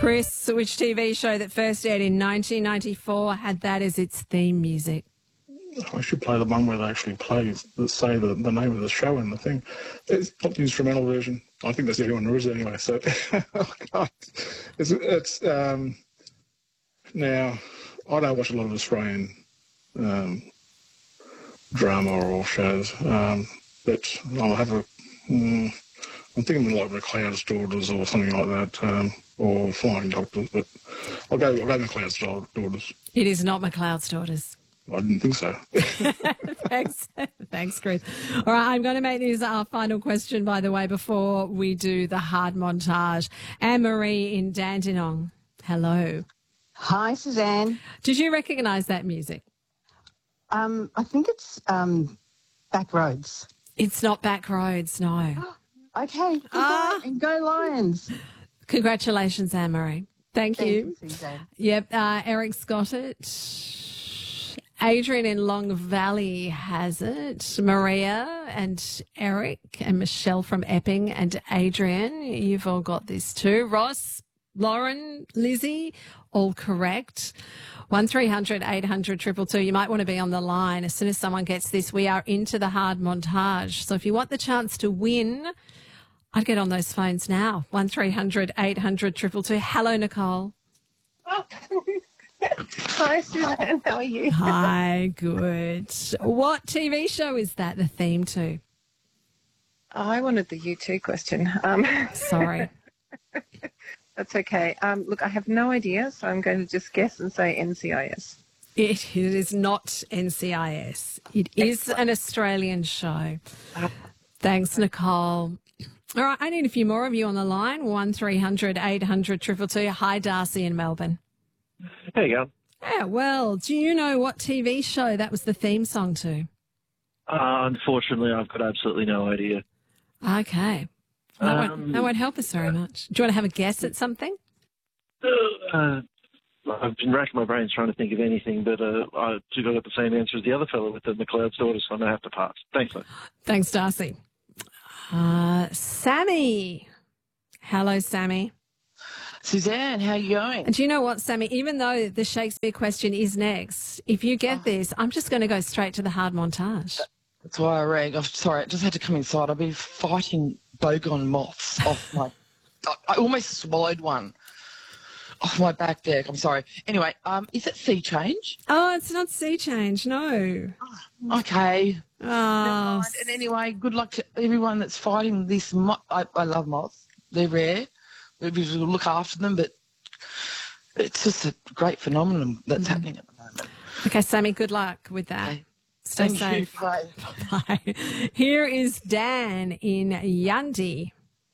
Chris, which TV show that first aired in 1994 had that as its theme music? I should play the one where they actually say the name of the show and the thing. It's not the instrumental version. I think that's the only one there is anyway. So, oh God. It's now, I don't watch a lot of Australian drama or shows, but I'll have I'm thinking like McLeod's Daughters or something like that, or Flying Doctors, but I'll go McLeod's Daughters. It is not McLeod's Daughters. I didn't think so. Thanks, Chris. All right, I'm going to make this our final question, by the way, before we do the hard montage. Anne-Marie in Dandenong, hello. Hi, Suzanne. Did you recognise that music? I think it's Back Roads. It's not Back Roads, no. Okay, and go Lions. Congratulations, Anne-Marie. Thank you. Thank you, Suzanne. Yep, Eric's got it. Adrian in Long Valley has it. Maria and Eric and Michelle from Epping and Adrian, you've all got this too. Ross, Lauren, Lizzie, all correct. 1300 800 222. You might want to be on the line. As soon as someone gets this, we are into the hard montage. So if you want the chance to win, I'd get on those phones now. 1300 800 222. Hello, Nicole. Hi, Suzanne. How are you? Hi, good. What TV show is that the theme to? I wanted the U2 question. Sorry. That's okay. Look, I have no idea, so I'm going to just guess and say NCIS. It is not NCIS. It is an Australian show. Thanks, Nicole. All right, I need a few more of you on the line. 1300 800 222. Hi, Darcy in Melbourne. There you go. Yeah, well, do you know what TV show that was the theme song to? Unfortunately, I've got absolutely no idea. Okay. That won't help us very much. Do you want to have a guess at something? I've been racking my brains trying to think of anything, but I got the same answer as the other fellow with the McLeod's Daughters, so I'm going to have to pass. Thanks, mate. Thanks, Darcy. Sammy. Hello, Sammy. Suzanne, how are you going? And do you know what, Sammy? Even though the Shakespeare question is next, if you get this, I'm just going to go straight to the hard montage. That's why I rang. I'm sorry, I just had to come inside. I've been fighting bogon moths off my... I almost swallowed one off my back there. I'm sorry. Anyway, is it Sea Change? Oh, it's not Sea Change, no. Okay. Oh. Never mind. And anyway, good luck to everyone that's fighting this. I love moths. They're rare. We look after them, but it's just a great phenomenon that's happening at the moment. Okay, Sammy, good luck with that. Okay. Stay Thank safe. you. Bye. Bye. Here is Dan in Yundi.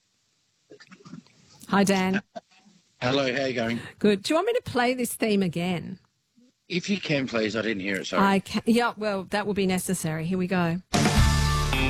Hi, Dan. Hello, how are you going? Good. Do you want me to play this theme again? If you can, please. I didn't hear it, sorry. Yeah, well, that will be necessary. Here we go.